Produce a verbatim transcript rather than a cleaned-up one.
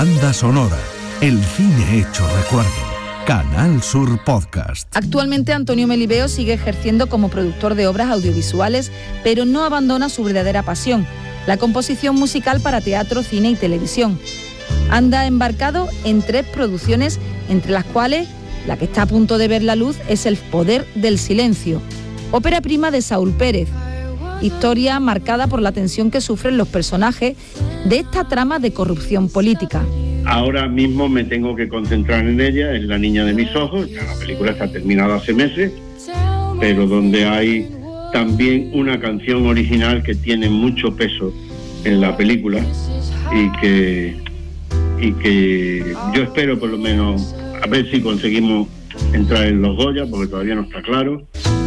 Banda sonora, el cine hecho recuerdo. Canal Sur Podcast. Actualmente Antonio Melibeo sigue ejerciendo como productor de obras audiovisuales, pero no abandona su verdadera pasión, la composición musical para teatro, cine y televisión. Anda embarcado en tres producciones, entre las cuales la que está a punto de ver la luz es El poder del silencio, ópera prima de Saúl Pérez, historia marcada por la tensión que sufren los personajes de esta trama de corrupción política. Ahora mismo me tengo que concentrar en ella, es La niña de mis ojos. Ya la película está terminada hace meses, pero donde hay también una canción original que tiene mucho peso en la película y que, y que yo espero por lo menos a ver si conseguimos entrar en los Goya, porque todavía no está claro.